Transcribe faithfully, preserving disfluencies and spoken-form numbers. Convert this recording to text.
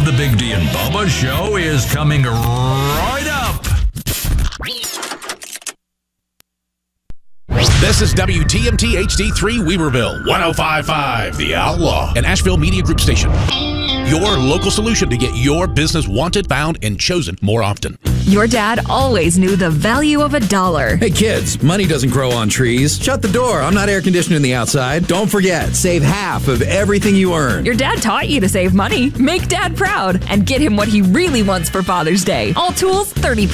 The Big D and Bubba Show is coming right up. This is W T M T H D three Weaverville, one oh five point five The Outlaw, an Asheville Media Group station. Your local solution to get your business wanted, found, and chosen more often. Your dad always knew the value of a dollar. Hey kids, money doesn't grow on trees. Shut the door. I'm not air conditioning the outside. Don't forget, save half of everything you earn. Your dad taught you to save money. Make Dad proud and get him what he really wants for Father's Day. All tools, thirty percent